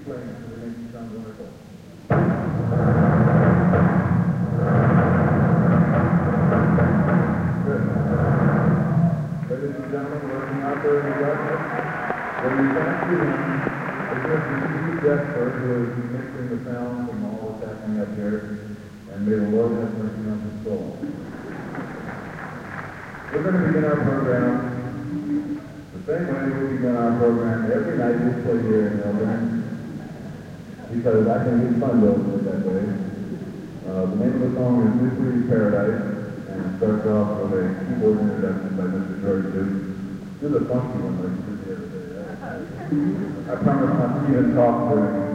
keep playing because it makes you sound wonderful. Good. Ladies and gentlemen, working out there in the darkness, when you can't see him, it's just the Steve Jesper who is mixing the sound from all that's happening up here, and may the Lord have mercy on his soul. We're going to begin our program the same way we begin our program every night we play here in Melbourne, because I think it's fun to do it that way. The name of the song is Mystery Paradise, and it starts off with a keyboard introduction by Mr. George Duke. Do the funky one like you did the other day. I promise not to even talk during